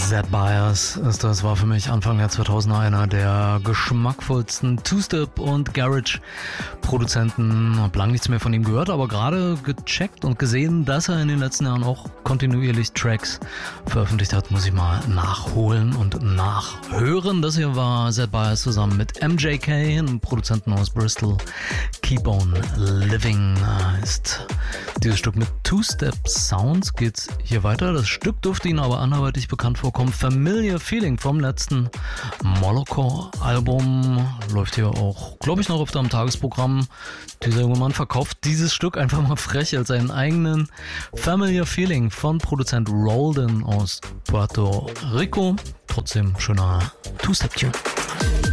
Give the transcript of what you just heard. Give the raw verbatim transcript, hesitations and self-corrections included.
Zed Bias ist das, war für mich Anfang der zweitausender einer der geschmackvollsten Two-Step- und Garage-Produzenten. Hab lang nichts mehr von ihm gehört, aber gerade gecheckt und gesehen, dass er in den letzten Jahren auch kontinuierlich Tracks veröffentlicht hat, muss ich mal nachholen und nachhören. Das hier war Zed Bias zusammen mit M J K, einem Produzenten aus Bristol. Keep on Living heißt dieses Stück mit Two-Step-Sounds. Geht's hier weiter. Das Stück dürfte Ihnen aber anderweitig bekannt vorkommen. Familiar Feeling vom letzten Moloko-Album. Läuft hier auch, glaube ich, noch öfter am Tagesprogramm. Dieser junge Mann verkauft dieses Stück einfach mal frech als seinen eigenen. Familiar Feeling von Produzent Rolden aus Puerto Rico. Trotzdem schöner Two-Step-Tune.